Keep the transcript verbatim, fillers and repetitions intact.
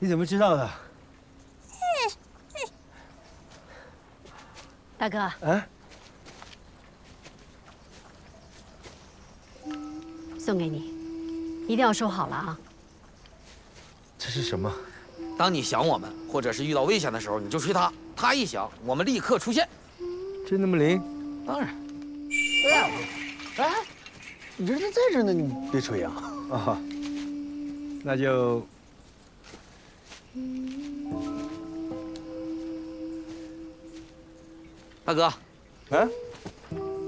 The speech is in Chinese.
你怎么知道的？ 大哥， 啊？ 送给你，一定要收好了啊！ 这是什么？ 当你想我们，或者是遇到危险的时候，你就吹它，它一响，我们立刻出现。 真那么灵？ 当然。 哎，哎，你人在这呢，你别吹呀！ 啊，那就。 大哥， 啊？